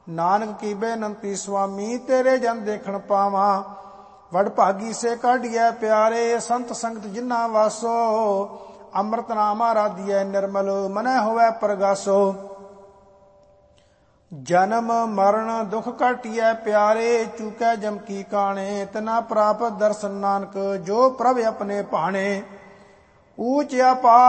ਨਾਨਕ ਕੀ ਬੇਨੰਤੀ ਸੁਆਮੀ ਤੇਰੇ ਜਨ ਦੇਖਣ ਪਾਵਾਂ। ਵਡ ਭਾਗੀ ਸੇ ਕਾਢੀਐ ਪਿਆਰੇ ਸੰਤ ਸੰਗਤ ਜਿਨ੍ਹਾਂ ਵਾਸੋ। ਅੰਮ੍ਰਿਤ ਨਾਮ ਆਰਾਧੀਐ ਨਿਰਮਲ ਮਨੈ ਹੋਵੈ ਪ੍ਰਗਾਸੋ। ਜਨਮ ਮਰਨ ਦੁਖ ਘਾਟੀਐ ਪਿਆਰੇ ਚੂਕੈ ਜਮ ਕੀ ਕਾਣੇ। ਤਿਨਾ ਪ੍ਰਾਪਤ ਦਰਸ਼ਨ ਨਾਨਕ ਜੋ ਪ੍ਰਭ ਆਪਣੇ ਭਾਣੇ। ਊਚ ਅਪਾਰ